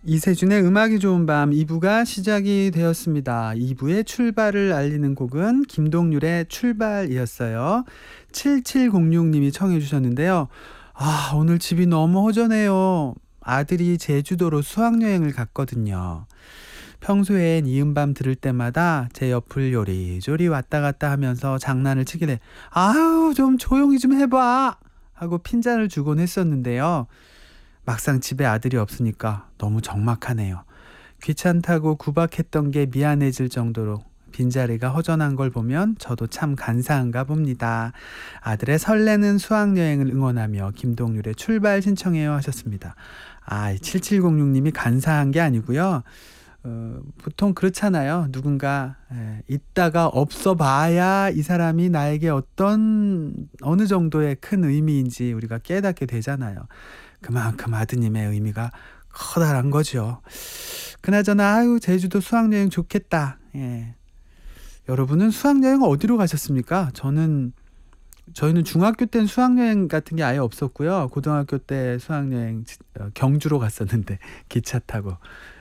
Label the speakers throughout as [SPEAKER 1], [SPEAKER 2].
[SPEAKER 1] 이세준의 음악이 좋은 밤 2부가 시작이 되었습니다. 2부의 출발을 알리는 곡은 김동률의 출발이었어요. 7706님이 청해 주셨는데요. 오늘 집이 너무 허전해요. 아들이 제주도로 수학여행을 갔거든요. 평소엔 이 음밤 들을 때마다 제 옆을 요리조리 왔다 갔다 하면서 장난을 치길래 아유 좀 조용히 좀 해봐 하고 핀잔을 주곤 했었는데요. 막상 집에 아들이 없으니까 너무 적막하네요. 귀찮다고 구박했던 게 미안해질 정도로 빈자리가 허전한 걸 보면 저도 참 간사한가 봅니다. 아들의 설레는 수학여행을 응원하며 김동률의 출발 신청해요 하셨습니다. 7706님이 간사한 게 아니고요. 보통 그렇잖아요. 누군가 있다가 없어 봐야 이 사람이 나에게 어느 정도의 큰 의미인지 우리가 깨닫게 되잖아요. 그만큼 아드님의 의미가 커다란 거죠. 그나저나 제주도 수학여행 좋겠다. 예. 여러분은 수학여행 어디로 가셨습니까? 저희는 중학교 때는 수학여행 같은 게 아예 없었고요. 고등학교 때 수학여행 경주로 갔었는데 기차 타고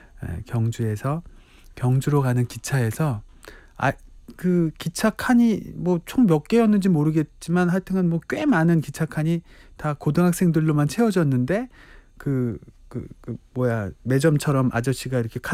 [SPEAKER 1] 경주로 가는 기차에서 그 기차 칸이 뭐 총 몇 개였는지 모르겠지만 하여튼간 뭐 꽤 많은 기차 칸이 다 고등학생들로만 채워졌는데 매점처럼 아저씨가 이렇게